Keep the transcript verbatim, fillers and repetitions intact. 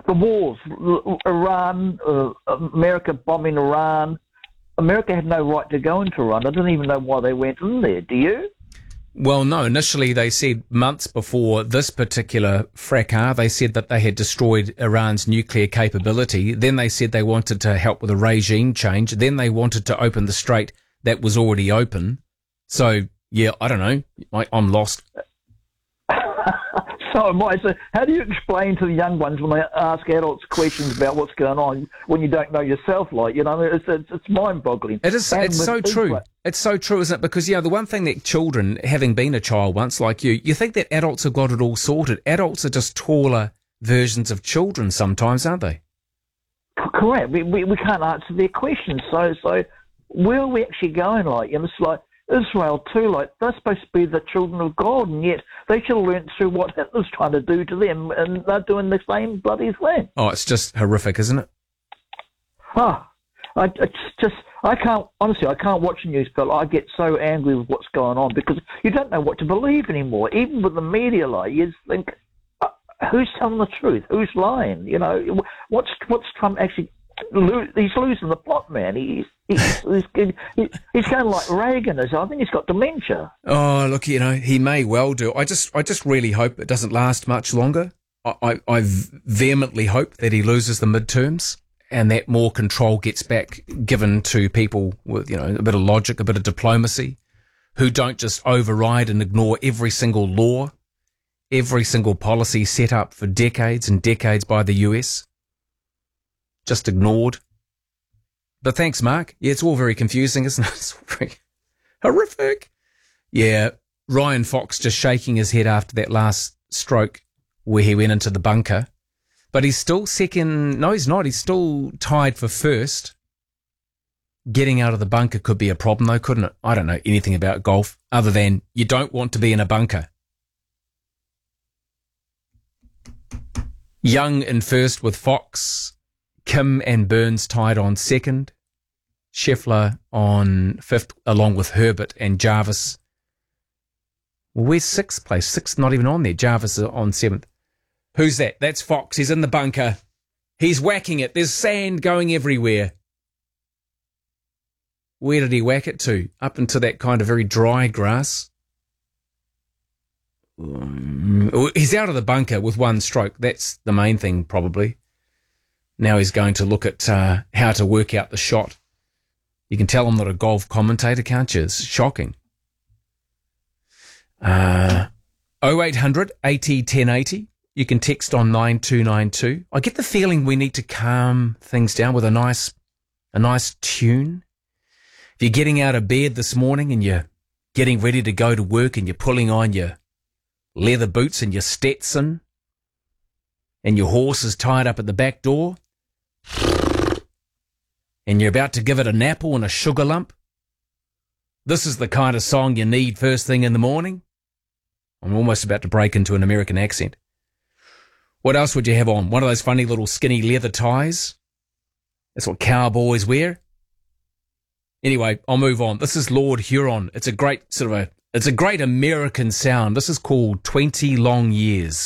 the wars, Iran, uh, America bombing Iran. America had no right to go into Iran. I don't even know why they went in there. Do you? Well, no. Initially, they said months before this particular fracas, they said that they had destroyed Iran's nuclear capability. Then they said they wanted to help with a regime change. Then they wanted to open the strait that was already open. So, yeah, I don't know. I, I'm lost. So am I. So how do you explain to the young ones when they ask adults questions about what's going on when you don't know yourself? Like, you know, it's it's, it's mind-boggling. It is. And It's so true. Like, It's so true, isn't it? Because, you know, the one thing that children, having been a child once like you, you think that adults have got it all sorted. Adults are just taller versions of children sometimes, aren't they? correct. We, we we can't answer their questions. So so where are we actually going? Like, you know, it's like Israel too, like they're supposed to be the children of God, and yet they should have learnt through what Hitler's trying to do to them, and they're doing the same bloody thing. Oh, it's just horrific, isn't it? Oh, I it's just I can't honestly I can't watch the news, but I get so angry with what's going on because you don't know what to believe anymore. Even with the media, like you just think, uh, who's telling the truth? Who's lying? You know, what's what's Trump actually? Lo- he's losing the plot, man. He's he's, he's, he's going like Reagan is. I think he's got dementia. Oh, look, you know, he may well do. I just, I just really hope it doesn't last much longer. I, I, I vehemently hope that he loses the midterms and that more control gets back given to people with, you know, a bit of logic, a bit of diplomacy, who don't just override and ignore every single law, every single policy set up for decades and decades by the U S. Just ignored. But thanks, Mark. Yeah, it's all very confusing, isn't it? It's all very horrific. Yeah, Ryan Fox just shaking his head after that last stroke where he went into the bunker. But he's still second. No, he's not. He's still tied for first. Getting out of the bunker could be a problem, though, couldn't it? I don't know anything about golf other than you don't want to be in a bunker. Young in first with Fox. Kim and Burns tied on second. Scheffler on fifth, along with Herbert and Jarvis. Well, where's sixth place? Sixth not even on there. Jarvis on seventh. Who's that? That's Fox. He's in the bunker. He's whacking it. There's sand going everywhere. Where did he whack it to? Up into that kind of very dry grass. Um, he's out of the bunker with one stroke. That's the main thing, probably. Now he's going to look at uh, how to work out the shot. You can tell I'm not a golf commentator, can't you? It's shocking. Uh, oh eight hundred eighty ten eighty. You can text on nine two nine two. I get the feeling we need to calm things down with a nice, a nice tune. If you're getting out of bed this morning and you're getting ready to go to work and you're pulling on your leather boots and your Stetson and your horse is tied up at the back door, and you're about to give it an apple and a sugar lump, this is the kind of song you need first thing in the morning. I'm almost about to break into an American accent. What else would you have on? One of those funny little skinny leather ties? That's what cowboys wear. Anyway, I'll move on. This is Lord Huron. It's a great sort of a, it's a great American sound. This is called twenty Long Years.